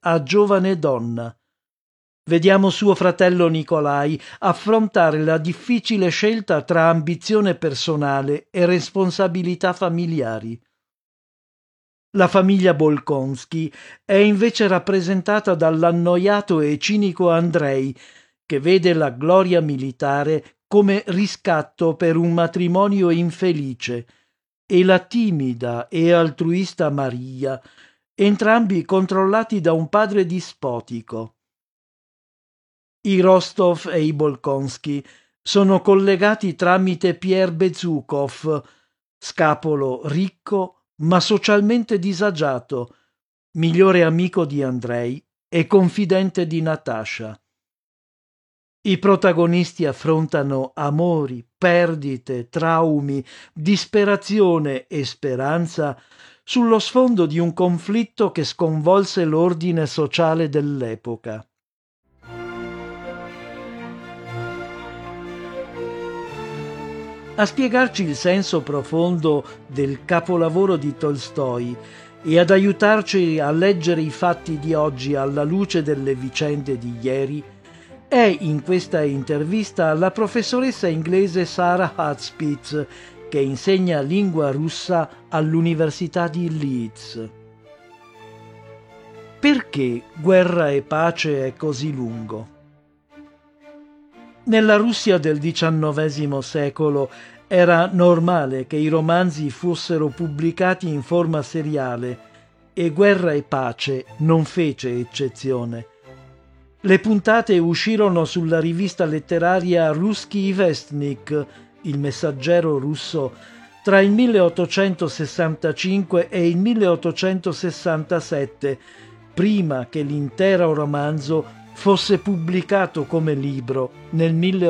a giovane donna. Vediamo suo fratello Nikolai affrontare la difficile scelta tra ambizione personale e responsabilità familiari. La famiglia Bolkonsky è invece rappresentata dall'annoiato e cinico Andrei, che vede la gloria militare come riscatto per un matrimonio infelice, e la timida e altruista Maria, entrambi controllati da un padre dispotico. I Rostov e i Bolkonsky sono collegati tramite Pierre Bezukov, scapolo ricco ma socialmente disagiato, migliore amico di Andrei e confidente di Natasha. I protagonisti affrontano amori, perdite, traumi, disperazione e speranza sullo sfondo di un conflitto che sconvolse l'ordine sociale dell'epoca. A spiegarci il senso profondo del capolavoro di Tolstoj e ad aiutarci a leggere i fatti di oggi alla luce delle vicende di ieri è in questa intervista la professoressa inglese Sarah Hudspith, che insegna lingua russa all'Università di Leeds. Perché Guerra e pace è così lungo? Nella Russia del XIX secolo era normale che i romanzi fossero pubblicati in forma seriale e Guerra e pace non fece eccezione. Le puntate uscirono sulla rivista letteraria Ruski Vestnik, il messaggero russo, tra il 1865 e il 1867, prima che l'intero romanzo fosse pubblicato come libro nel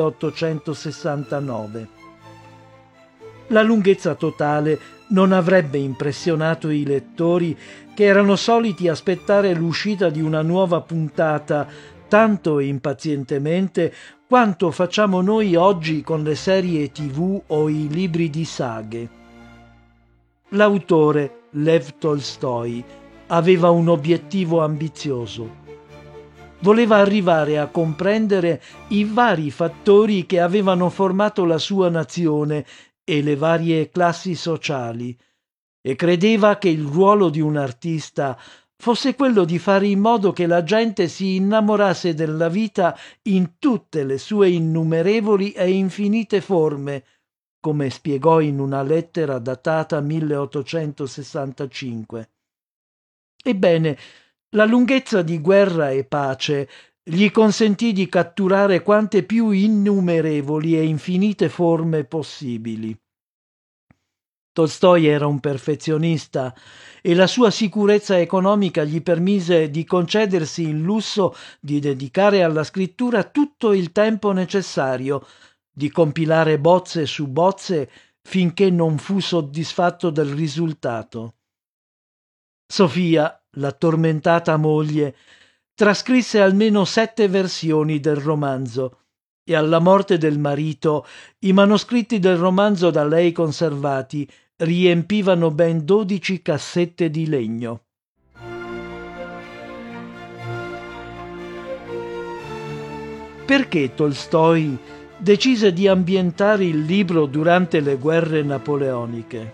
1869. La lunghezza totale non avrebbe impressionato i lettori, che erano soliti aspettare l'uscita di una nuova puntata tanto impazientemente quanto facciamo noi oggi con le serie TV o i libri di saghe. L'autore, Lev Tolstoj, aveva un obiettivo ambizioso. Voleva arrivare a comprendere i vari fattori che avevano formato la sua nazione e le varie classi sociali, e credeva che il ruolo di un artista fosse quello di fare in modo che la gente si innamorasse della vita in tutte le sue innumerevoli e infinite forme, come spiegò in una lettera datata 1865. Ebbene, la lunghezza di Guerra e pace gli consentì di catturare quante più innumerevoli e infinite forme possibili. Tolstoj era un perfezionista e la sua sicurezza economica gli permise di concedersi il lusso di dedicare alla scrittura tutto il tempo necessario, di compilare bozze su bozze finché non fu soddisfatto del risultato. Sofia, la tormentata moglie, trascrisse almeno 7 versioni del romanzo e alla morte del marito i manoscritti del romanzo da lei conservati riempivano ben 12 cassette di legno. Perché Tolstoj decise di ambientare il libro durante le guerre napoleoniche?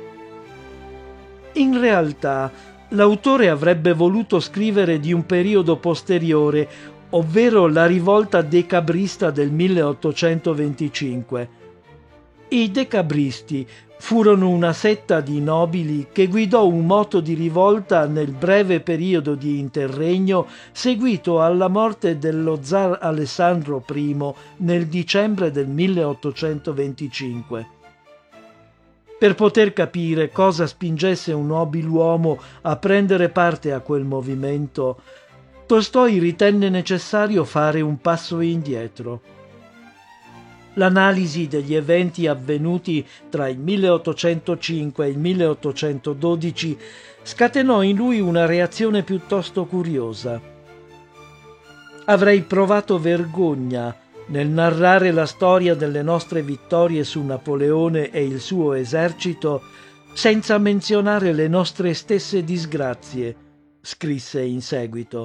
In realtà, l'autore avrebbe voluto scrivere di un periodo posteriore, ovvero la rivolta decabrista del 1825. I decabristi furono una setta di nobili che guidò un moto di rivolta nel breve periodo di interregno seguito alla morte dello zar Alessandro I nel dicembre del 1825. Per poter capire cosa spingesse un nobiluomo a prendere parte a quel movimento, Tolstoj ritenne necessario fare un passo indietro. L'analisi degli eventi avvenuti tra il 1805 e il 1812 scatenò in lui una reazione piuttosto curiosa. Avrei provato vergogna nel narrare la storia delle nostre vittorie su Napoleone e il suo esercito senza menzionare le nostre stesse disgrazie, scrisse in seguito.